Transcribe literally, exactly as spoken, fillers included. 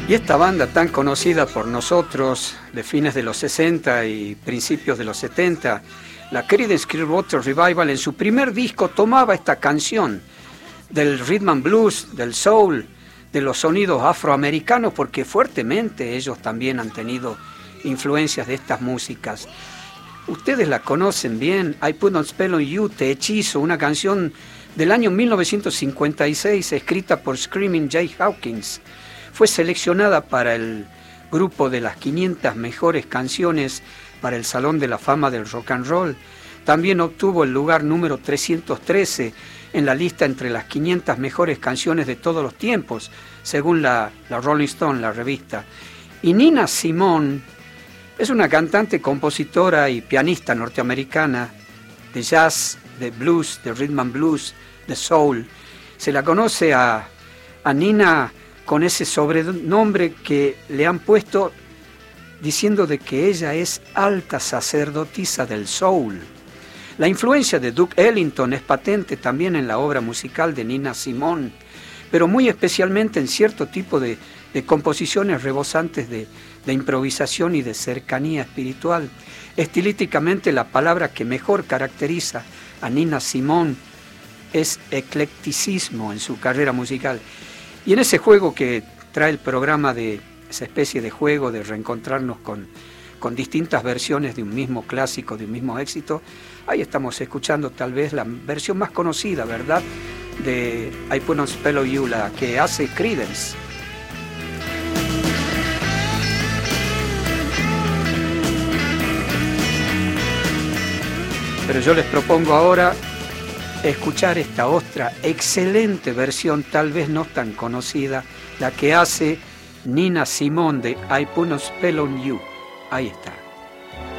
Y esta banda tan conocida por nosotros de fines de los sesenta y principios de los setenta, la Creedence Clearwater Revival, en su primer disco tomaba esta canción del rhythm and blues, del soul, de los sonidos afroamericanos, porque fuertemente ellos también han tenido influencias de estas músicas. Ustedes la conocen bien, I Put a Spell on You, Te Hechizo, una canción del año mil novecientos cincuenta y seis escrita por Screaming Jay Hawkins. Fue seleccionada para el grupo de las quinientas mejores canciones para el Salón de la Fama del Rock and Roll. También obtuvo el lugar número trescientos trece en la lista entre las quinientas mejores canciones de todos los tiempos, según la, la Rolling Stone, la revista. Y Nina Simone es una cantante, compositora y pianista norteamericana de jazz, de blues, de rhythm and blues, de soul. Se la conoce a, a Nina con ese sobrenombre que le han puesto diciendo de que ella es alta sacerdotisa del soul. La influencia de Duke Ellington es patente también en la obra musical de Nina Simone, pero muy especialmente en cierto tipo de, de composiciones rebosantes de, de improvisación y de cercanía espiritual. Estilísticamente, la palabra que mejor caracteriza a Nina Simone es eclecticismo en su carrera musical. Y en ese juego que trae el programa, de esa especie de juego de reencontrarnos con, con distintas versiones de un mismo clásico, de un mismo éxito, ahí estamos escuchando tal vez la versión más conocida, ¿verdad?, de I Put a Spell on You, la que hace Creedence. Pero yo les propongo ahora escuchar esta otra excelente versión, tal vez no tan conocida, la que hace Nina Simone de I Put a Spell on You. Ahí está.